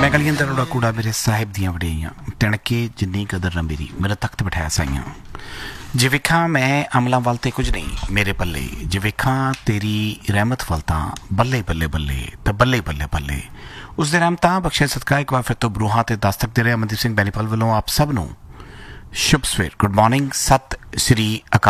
मैं गलियां दरोड़ा कूड़ा मेरे साहिब दियां वड़ेइयां तणके जिन्नी कदर न मेरी मेरे तख्त बिठाया साइयां जे वेखा मैं अमलों वाल ते कुछ नहीं मेरे पल्ले जे वेखा तेरी रहमत वाल तां बल्ले बल्ले बल्ले ते बल्ले बल्ले बल्ले उस दे रहमतां बख्शे सदका एक बार फिर तो बरूहां ते दस्तक दे रहे अमनदीप सिंह बैनीपाल वालों आप सब नूं शुभ सवेर गुड मॉर्निंग सत श्री अकाल।